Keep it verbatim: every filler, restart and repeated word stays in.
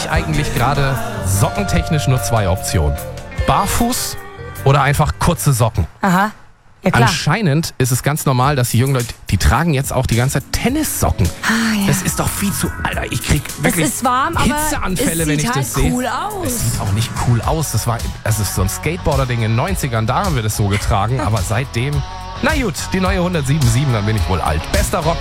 ich eigentlich gerade sockentechnisch nur zwei Optionen. Barfuß oder einfach kurze Socken. Aha. Ja, klar. Anscheinend ist es ganz normal, dass die jungen Leute, die tragen jetzt auch die ganze Zeit Tennissocken. Ah, ja. Das ist doch viel zu, Alter, ich krieg wirklich Es ist warm, aber Hitzeanfälle, es wenn sieht ich halt das sehe. cool aus. Es sieht auch nicht cool aus. Das war, das ist so ein Skateboarder-Ding in den neunzigern, da haben wir das so getragen. Aber seitdem, na gut, die neue hundertsieben Komma sieben, dann bin ich wohl alt. Bester Rock.